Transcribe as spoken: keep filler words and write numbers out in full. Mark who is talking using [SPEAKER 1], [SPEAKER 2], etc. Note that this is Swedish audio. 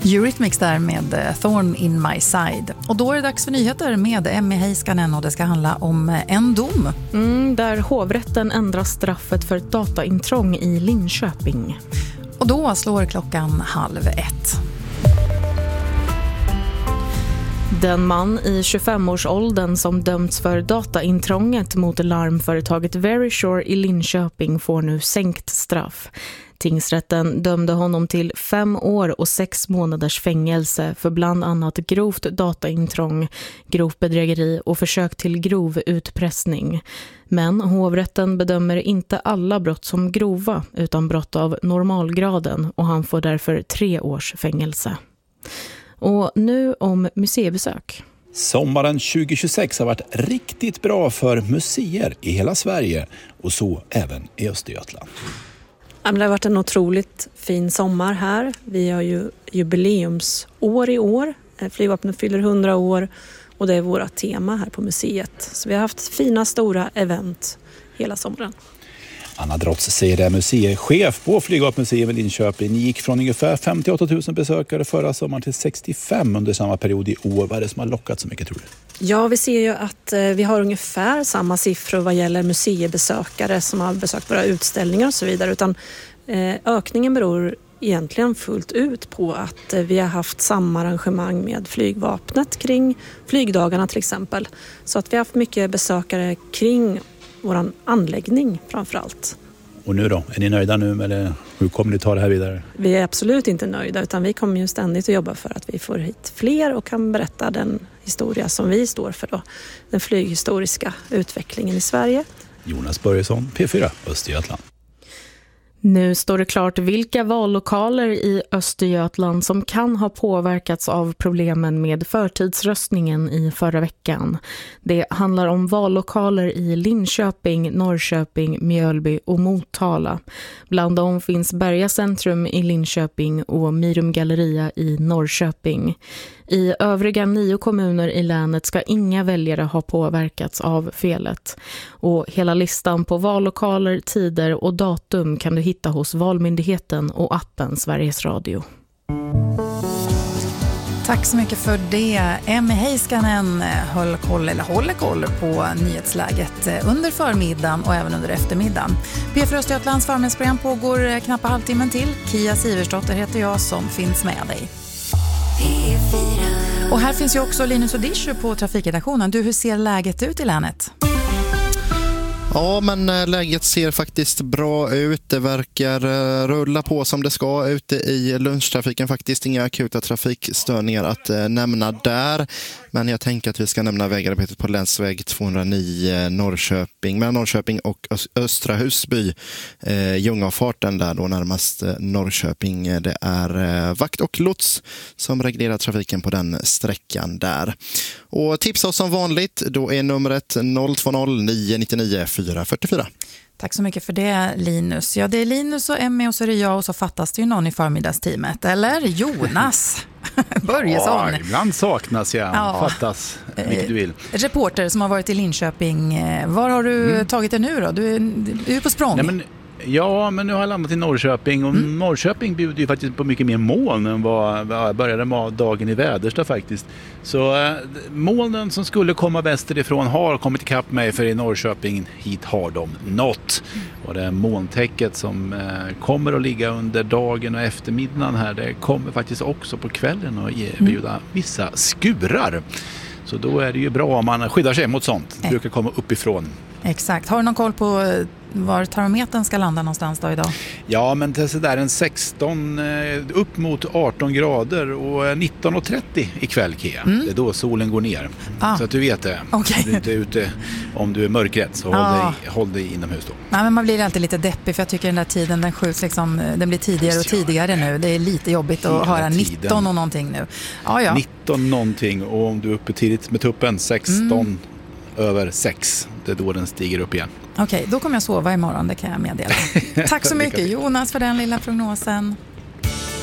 [SPEAKER 1] Eurythmics där med Thorn in my side. Och då är det dags för nyheter med Emmy Heiskanen och det ska handla om en dom.
[SPEAKER 2] Mm, där hovrätten ändrar straffet för ett dataintrång i Linköping.
[SPEAKER 1] Och då slår klockan halv ett.
[SPEAKER 2] Den man i tjugofem-årsåldern som dömts för dataintrånget mot larmföretaget Verisure i Linköping får nu sänkt straff. Tingsrätten dömde honom till fem år och sex månaders fängelse för bland annat grovt dataintrång, grovt bedrägeri och försök till grov utpressning. Men hovrätten bedömer inte alla brott som grova utan brott av normalgraden och han får därför tre års fängelse. Och nu om museibesök.
[SPEAKER 3] Sommaren tjugo tjugosex har varit riktigt bra för museer i hela Sverige och så även i Östergötland.
[SPEAKER 4] Det har varit en otroligt fin sommar här. Vi har ju jubileumsår i år. Flygvapnet fyller hundra år och det är våra tema här på museet. Så vi har haft fina stora event hela sommaren.
[SPEAKER 3] Anna Drotz säger det, museichef på Flygvapnmuseet i Linköping. Ni gick från ungefär femtioåtta tusen besökare förra sommaren till sextiofem under samma period i år. Vad är det som har lockat så mycket, tror du?
[SPEAKER 4] Ja, vi ser ju att vi har ungefär samma siffror vad gäller museibesökare som har besökt våra utställningar och så vidare. Utan ökningen beror egentligen fullt ut på att vi har haft samma arrangemang med flygvapnet kring flygdagarna till exempel. Så att vi har haft mycket besökare kring vår anläggning framförallt.
[SPEAKER 3] Och nu då? Är ni nöjda nu eller hur kommer ni ta det här vidare?
[SPEAKER 4] Vi är absolut inte nöjda utan vi kommer ju ständigt att jobba för att vi får hit fler och kan berätta den historia som vi står för då. Den flyghistoriska utvecklingen i Sverige.
[SPEAKER 3] Jonas Börjesson, P fyra, Östergötland.
[SPEAKER 2] Nu står det klart vilka vallokaler i Östergötland som kan ha påverkats av problemen med förtidsröstningen i förra veckan. Det handlar om vallokaler i Linköping, Norrköping, Mjölby och Motala. Bland dem finns Berga centrum i Linköping och Mirum Galleria i Norrköping. I övriga nio kommuner i länet ska inga väljare ha påverkats av felet. Och hela listan på vallokaler, tider och datum kan du hitta hos Valmyndigheten och appen Sveriges Radio.
[SPEAKER 1] Tack så mycket för det. Emmy Heiskanen höll koll, eller håller koll på nyhetsläget under förmiddagen och även under eftermiddagen. P fyra Östergötlands förmiddagsprogram pågår knappt halvtimmen till. Kia Siversdotter heter jag som finns med dig. Och här finns ju också Linus Odishu på trafikredaktionen. Du, hur ser läget ut i länet?
[SPEAKER 5] Ja, men läget ser faktiskt bra ut. Det verkar rulla på som det ska ute i lunchtrafiken. Faktiskt inga akuta trafikstörningar att nämna där. Men jag tänker att vi ska nämna vägarbetet på länsväg tvåhundranio Norrköping. Mellan Norrköping och Östra Husby. Eh, Ljungavfarten där då närmast Norrköping. Det är vakt och lots som reglerar trafiken på den sträckan där. Och tipsa oss som vanligt, då är numret noll två noll nio nio nio fyra fyra fyra.
[SPEAKER 1] Tack så mycket för det, Linus. Ja, det är Linus och Emmy och så är det jag och så fattas det ju någon i förmiddagsteamet. Eller Jonas Börjesson.
[SPEAKER 3] Ja, ibland saknas jag. Ja. Fattas, vilket du vill.
[SPEAKER 1] Reporter som har varit i Linköping. Var har du mm. tagit det nu då? Du är, du är på språng.
[SPEAKER 3] Nej, men... Ja, men nu har jag landat i Norrköping och mm. Norrköping bjuder ju faktiskt på mycket mer moln än vad jag började med dagen i Väderstad faktiskt. Så äh, molnen som skulle komma västerifrån har kommit ikapp mig, för i Norrköping hit har de nått. Mm. Och det molntäcket som äh, kommer att ligga under dagen och eftermiddagen här, det kommer faktiskt också på kvällen att erbjuda mm. vissa skurar. Så då är det ju bra om man skyddar sig mot sånt. Det brukar komma uppifrån.
[SPEAKER 1] Exakt. Har du någon koll på var termometern ska landa någonstans då idag?
[SPEAKER 3] Ja, men det är sådär en sexton upp mot arton grader och nitton och trettio ikväll, Kia. Mm. Det är då solen går ner. Ah. Så att du vet det.
[SPEAKER 1] Okay.
[SPEAKER 3] Du är inte ute om du är mörkrädd, så ah. håll, dig, håll dig inomhus då.
[SPEAKER 1] Nej, men man blir alltid lite deppig, för jag tycker den där tiden den skjuts liksom, den blir tidigare och tidigare nu. Det är lite jobbigt att Hela höra tiden. nitton och någonting nu. Ah, ja.
[SPEAKER 3] nitton någonting, och om du är uppe tidigt med tuppen sexton mm. över sex, det är då den stiger upp igen.
[SPEAKER 1] Okej, okay, då kommer jag sova imorgon, det kan jag meddela. Tack så mycket Jonas för den lilla prognosen.